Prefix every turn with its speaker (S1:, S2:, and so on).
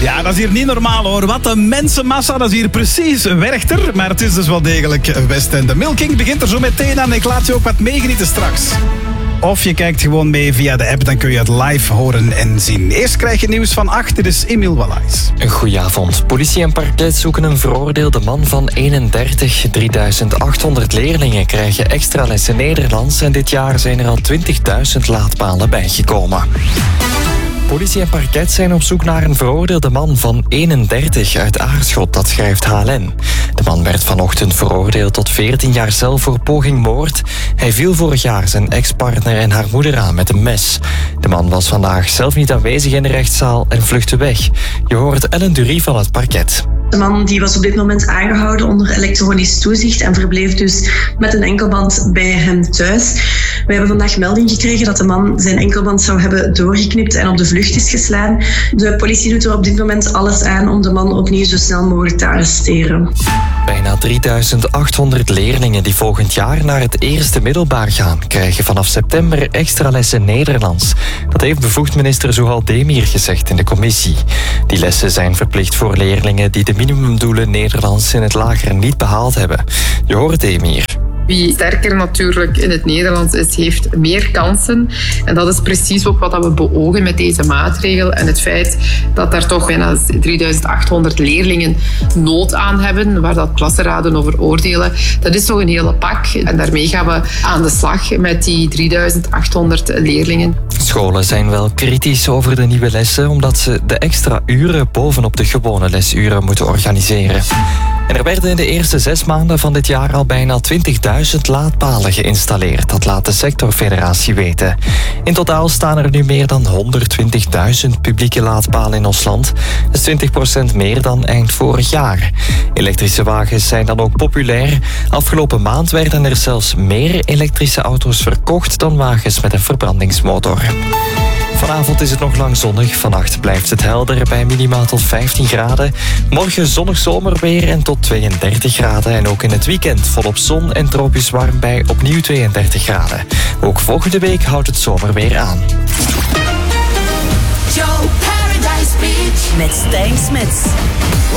S1: Ja, dat is hier niet normaal hoor. Wat een mensenmassa, dat is hier precies Werchter. Maar het is dus wel degelijk Westende. Milking begint er zo meteen aan. Ik laat je ook wat meegenieten straks. Of je kijkt gewoon mee via de app, dan kun je het live horen en zien. Eerst krijg je nieuws van 8, dit is Emile Wallais.
S2: Goedenavond. Politie en parket zoeken een veroordeelde man van 31. 3800 leerlingen krijgen extra lessen Nederlands en dit jaar zijn er al 20.000 laadpalen bijgekomen. Politie en parket zijn op zoek naar een veroordeelde man van 31 uit Aarschot, dat schrijft HLN. De man werd vanochtend veroordeeld tot 14 jaar cel voor poging moord. Hij viel vorig jaar zijn ex-partner en haar moeder aan met een mes. De man was vandaag zelf niet aanwezig in de rechtszaal en vluchtte weg. Je hoort Ellen Dury van het parket.
S3: De man die was op dit moment aangehouden onder elektronisch toezicht en verbleef dus met een enkelband bij hem thuis. We hebben vandaag melding gekregen dat de man zijn enkelband zou hebben doorgeknipt en op de vlucht is geslaan. De politie doet er op dit moment alles aan om de man opnieuw zo snel mogelijk te arresteren.
S2: Bijna 3800 leerlingen die volgend jaar naar het eerste middelbaar gaan, krijgen vanaf september extra lessen Nederlands. Dat heeft bevoegd minister Zouhal Demir gezegd in de commissie. Die lessen zijn verplicht voor leerlingen die de minimumdoelen Nederlands in het lager niet behaald hebben. Je hoort Demir.
S4: Wie sterker natuurlijk in het Nederlands is, heeft meer kansen. En dat is precies ook wat we beogen met deze maatregel. En het feit dat daar toch bijna 3800 leerlingen nood aan hebben, waar dat klassenraden over oordelen, dat is toch een hele pak. En daarmee gaan we aan de slag met die 3800 leerlingen.
S2: Scholen zijn wel kritisch over de nieuwe lessen, omdat ze de extra uren bovenop de gewone lesuren moeten organiseren. En er werden in de eerste 6 maanden van dit jaar al bijna 20.000 laadpalen geïnstalleerd. Dat laat de sectorfederatie weten. In totaal staan er nu meer dan 120.000 publieke laadpalen in ons land. Dat is 20% meer dan eind vorig jaar. Elektrische wagens zijn dan ook populair. Afgelopen maand werden er zelfs meer elektrische auto's verkocht dan wagens met een verbrandingsmotor. Vanavond is het nog lang zonnig. Vannacht blijft het helder bij minimaal tot 15 graden. Morgen zonnig zomerweer en tot 32 graden. En ook in het weekend volop zon en tropisch warm bij opnieuw 32 graden. Ook volgende week houdt het zomerweer aan.
S5: Joe Paradise Beach met Stijn Smits.